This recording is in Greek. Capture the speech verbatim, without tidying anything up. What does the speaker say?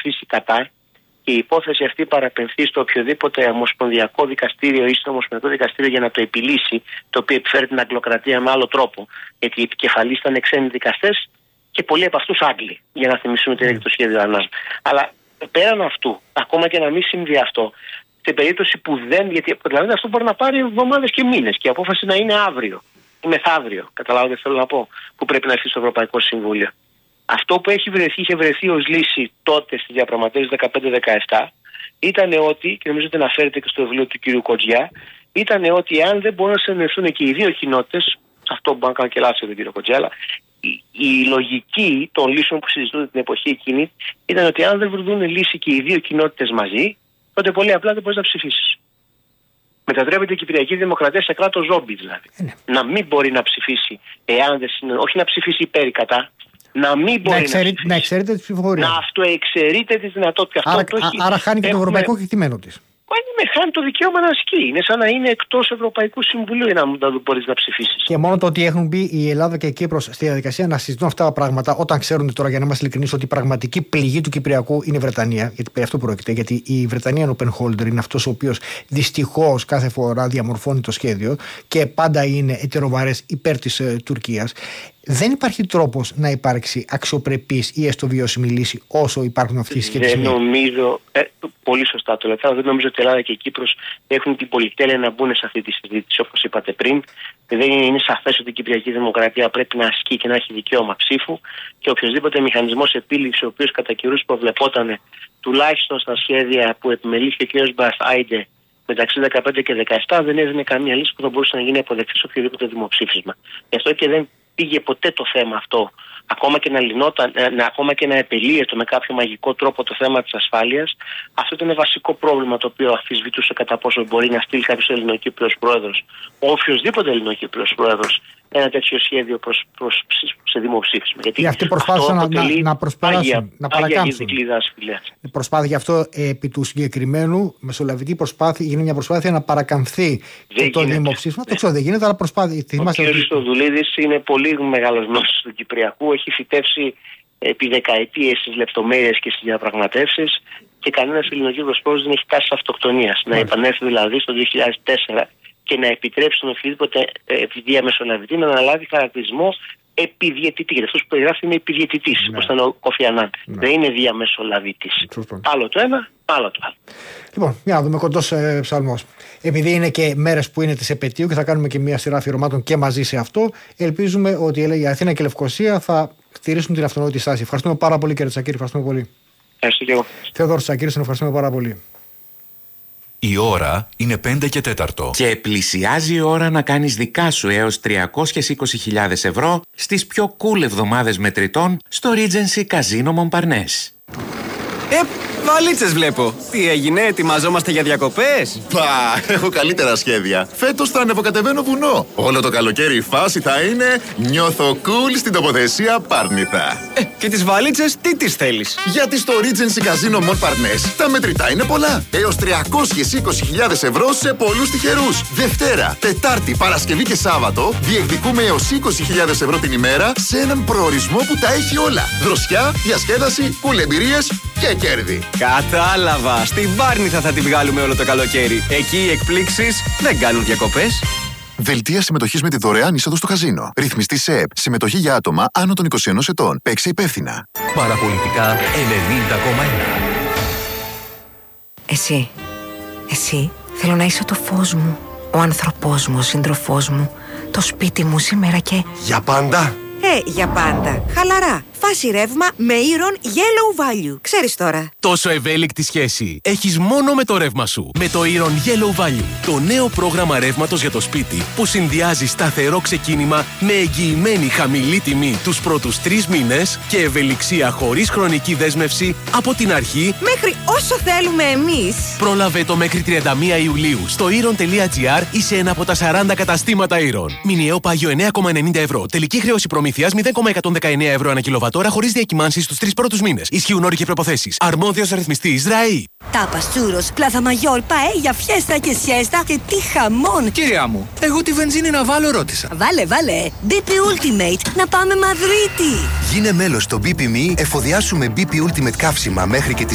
ψηφίσει κατά και η υπόθεση αυτή παραπεμφθεί στο οποιοδήποτε ομοσπονδιακό δικαστήριο ή στο ομοσπονδιακό δικαστήριο για να το επιλύσει, το οποίο επιφέρει την αγγλοκρατία με άλλο τρόπο. Γιατί οι επικεφαλείς ήταν ξένοι δικαστές και πολλοί από αυτούς Άγγλοι, για να θυμηθούμε τι έγινε το σχέδιο Ανάν. Αλλά πέραν αυτού, ακόμα και να μην συμβεί αυτό, σε περίπτωση που δεν. Γιατί δηλαδή αυτό μπορεί να πάρει εβδομάδες και μήνες και η απόφαση να είναι αύριο ή μεθαύριο. Καταλάβετε τι θέλω να πω, που πρέπει να έρθει στο Ευρωπαϊκό Συμβούλιο. Αυτό που έχει βρεθεί, είχε βρεθεί ως λύση τότε στις διαπραγματεύσεις δεκαπέντε δεκαεπτά ήταν ότι, και νομίζω ότι αναφέρεται και στο βιβλίο του κ. Κοτζιά, ήταν ότι αν δεν μπορούν να συνεννοηθούν και οι δύο κοινότητες, αυτό που μπορεί να κάνω και λάθος τον κ. Κοτζιά, αλλά η, η λογική των λύσεων που συζητούνται την εποχή εκείνη ήταν ότι αν δεν βρουν λύση και οι δύο κοινότητες μαζί, τότε πολύ απλά δεν μπορείς να ψηφίσεις. Μετατρέπεται η Κυπριακή Δημοκρατία σε κράτος ζόμπι, δηλαδή. Ε, ναι. Να μην μπορεί να ψηφίσει, εάν δεν συνεννο... όχι να ψηφίσει υπέρ ή κατά. Να μην μπορεί να, εξαιρεί, να, να εξαιρείται τη ψηφοφορία. Να αυτοεξαιρείται τη δυνατότητα. Άρα, αυτό το έχει, άρα χάνει και έχουμε... το ευρωπαϊκό κεκτημένο τη. Με χάνει το δικαίωμα να ασκεί. Είναι σαν να είναι εκτός Ευρωπαϊκού Συμβουλίου για να μην μπορεί να ψηφίσει. Και μόνο το ότι έχουν μπει η Ελλάδα και η Κύπρος στη διαδικασία να συζητούν αυτά τα πράγματα, όταν ξέρουν τώρα, για να είμαστε ειλικρινείς, ότι η πραγματική πληγή του Κυπριακού είναι η Βρετανία. Γιατί περί αυτό πρόκειται. Γιατί η Βρετανία είναι open holder, είναι αυτός ο οποίος δυστυχώς κάθε φορά διαμορφώνει το σχέδιο και πάντα είναι ετεροβαρές υπέρ της ε, Τουρκίας. Δεν υπάρχει τρόπος να υπάρξει αξιοπρεπής ή έστω βιώσιμη λύση όσο υπάρχουν αυτοί οι σχετισμοί. Δεν νομίζω, ε, πολύ σωστά το λέτε, δεν νομίζω ότι η Ελλάδα και η Κύπρος έχουν την πολυτέλεια να μπουν σε αυτή τη συζήτηση, όπως είπατε πριν. Δεν είναι σαφές ότι η Κυπριακή Δημοκρατία πρέπει να ασκεί και να έχει δικαίωμα ψήφου και οποιοδήποτε μηχανισμός επίλυσης, ο οποίος κατά καιρούς προβλεπόταν τουλάχιστον στα σχέδια που επιμελήθηκε ο κ. Μπαρθ Άιντε μεταξύ δεκαπέντε και δεκαεπτά, δεν έδινε καμία λύση που θα μπορούσε να γίνει αποδεκτή σε οποιοδήποτε δημοψήφισμα. Γι' αυτό και δεν πήγε ποτέ το θέμα αυτό, ακόμα και να λυνόταν, να, ακόμα και να επελύεται με κάποιο μαγικό τρόπο το θέμα της ασφάλειας. Αυτό ήταν βασικό πρόβλημα το οποίο αμφισβητούσε κατά πόσο μπορεί να στείλει κάποιος Ελληνοκύπριος πρόεδρος, οποιοσδήποτε Ελληνοκύπριος πρόεδρος, ένα τέτοιο σχέδιο προς, προς, σε δημοψήφισμα. Γιατί αυτοί προσπάθησαν να, να, να προσπεράσουν, να παρακάμψουν. Προσπάθεια γι' αυτό επί του συγκεκριμένου μεσολαβητή προσπάθεια, γίνει μια προσπάθεια να παρακαμφθεί δεν το γίνεται. Δημοψήφισμα. Ναι. Το ξέρω, δεν γίνεται, αλλά προσπάθεια. Ο κ. Χριστοδουλίδης είναι πολύ μεγάλος γνώστης του Κυπριακού, έχει φυτέψει επί δεκαετίες στις λεπτομέρειες και στις διαπραγματεύσεις και κανένας Ελληνοκύπριος πρόεδρος δεν έχει τάση αυτοκτονίας. Να επανέλθει δηλαδή στο δύο χιλιάδες τέσσερα και να επιτρέψει τον οποιοδήποτε διαμεσολαβητή να αναλάβει χαρακτηρισμό επιδιαιτητή. Γιατί αυτός που περιγράφει είναι επιδιαιτητής, ναι. Όπως ήταν ο Κόφι Ανάν. Ναι. Δεν είναι διαμεσολαβητής. Άλλο το ένα, άλλο το άλλο. Λοιπόν, για να δούμε κοντός ε, ψαλμός. Επειδή είναι και μέρες που είναι της επετείου και θα κάνουμε και μια σειρά αφιερωμάτων και μαζί σε αυτό, ελπίζουμε ότι η Αθήνα και η Λευκοσία θα στηρίσουν την αυτονόητη στάση. Ευχαριστούμε πάρα πολύ, κύριε Τσακύρη. Ευχαριστούμε πολύ. Ευχαριστώ και εγώ. Θεοδόρος Τσακύρης, τον ευχαριστούμε πάρα πολύ. Η ώρα είναι πέντε και τέταρτο. Και πλησιάζει η ώρα να κάνεις δικά σου έως τριακόσιες είκοσι χιλιάδες ευρώ στις πιο cool εβδομάδες μετρητών στο Regency Casino Montparnasse. Ε, βαλίτσες βλέπω. Τι έγινε, ετοιμαζόμαστε για διακοπές? Πα, έχω καλύτερα σχέδια. Φέτος θα ανεβοκατεβαίνω βουνό. Όλο το καλοκαίρι η φάση θα είναι νιώθω cool στην τοποθεσία Πάρνηθα. Ε, και τις βαλίτσες τι τις θέλεις? Γιατί στο Regency Casino Montparnasse τα μετρητά είναι πολλά. Έως τριακόσιες είκοσι χιλιάδες ευρώ σε πολλούς τυχερούς. Δευτέρα, Τετάρτη, Παρασκευή και Σάββατο διεκδικούμε έως είκοσι χιλιάδες ευρώ την ημέρα σε έναν προορισμό που τα έχει όλα. Δροσιά, διασκέδαση, κουλεμπειρίες και κέρδη. Κατάλαβα. Στην Πάρνηθα θα τη βγάλουμε όλο το καλοκαίρι. Εκεί οι εκπλήξεις δεν κάνουν διακοπές. Δελτία συμμετοχής με τη δωρεάν είσοδο στο καζίνο. Ρυθμιστή ΣΕΕΠ. Συμμετοχή για άτομα άνω των είκοσι ενός ετών. Παίξε υπεύθυνα. Παραπολιτικά ενενήντα κόμμα ένα. Εσύ. Εσύ θέλω να είσαι το φως μου. Ο άνθρωπός μου, ο σύντροφός μου. Το σπίτι μου σήμερα και... Για πάντα. Ε, για πάντα. Χαλαρά. Φάση ρεύμα με Iron Yellow Value. Ξέρεις τώρα. Τόσο ευέλικτη σχέση έχεις μόνο με το ρεύμα σου. Με το Iron Yellow Value. Το νέο πρόγραμμα ρεύματος για το σπίτι που συνδυάζει σταθερό ξεκίνημα με εγγυημένη χαμηλή τιμή τους πρώτους τρεις μήνες και ευελιξία χωρίς χρονική δέσμευση από την αρχή μέχρι όσο θέλουμε εμείς. Πρόλαβε το μέχρι τριάντα μία Ιουλίου στο iron τελεία gr ή σε ένα από τα σαράντα καταστήματα Iron. Μηνιαίο πάγιο εννέα κόμμα ενενήντα ευρώ. Τελική χρέωση προμήθειας μηδέν κόμμα εκατόν δεκαεννέα ευρώ ανά κιλοβατόρα χωρίς διακυμάνσεις στους τρεις πρώτους μήνες. Ισχύουν όροι και προϋποθέσεις. Αρμόδιος ρυθμιστής ΡΑΗ. Τάπας, τσούρος, πλάθα μαγιόλ, παέλια, φιέστα και σιέστα και τι χαμόν. Κυρία μου, εγώ τη βενζίνη να βάλω ρώτησα. Βάλε, βάλε. μπι πι Ultimate, να πάμε Μαδρίτη. Γίνε μέλος στο μπι πι εμ ι, εφοδιάσουμε μπι πι Ultimate καύσιμα μέχρι και